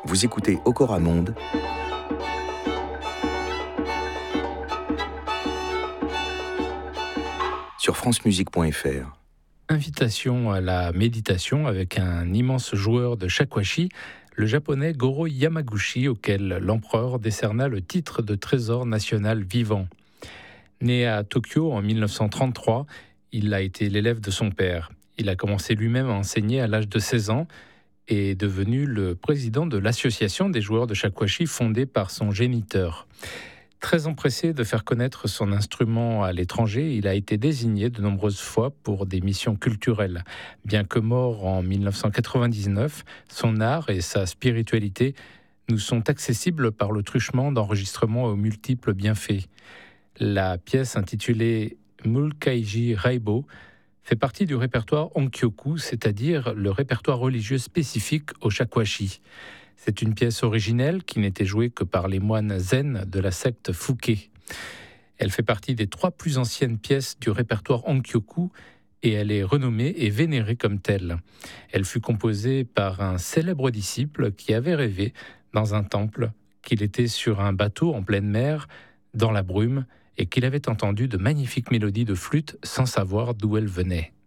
Vous écoutez Okora Monde sur francemusique.fr. Invitation à la méditation avec un immense joueur de shakuhachi, le japonais Goro Yamaguchi, auquel l'empereur décerna le titre de trésor national vivant. Né à Tokyo en 1933, il a été l'élève de son père. Il a commencé lui-même à enseigner à l'âge de 16 ans et est devenu le président de l'association des joueurs de shakuhachi fondée par son géniteur. Très empressé de faire connaître son instrument à l'étranger, il a été désigné de nombreuses fois pour des missions culturelles. Bien que mort en 1999, son art et sa spiritualité nous sont accessibles par le truchement d'enregistrements aux multiples bienfaits. La pièce intitulée Mulkaiji Raibo fait partie du répertoire Onkyoku, c'est-à-dire le répertoire religieux spécifique au shakuhachi. C'est une pièce originelle qui n'était jouée que par les moines zen de la secte Fuke. Elle fait partie des 3 plus anciennes pièces du répertoire Onkyoku et elle est renommée et vénérée comme telle. Elle fut composée par un célèbre disciple qui avait rêvé, dans un temple, qu'il était sur un bateau en pleine mer, dans la brume, et qu'il avait entendu de magnifiques mélodies de flûte sans savoir d'où elles venaient.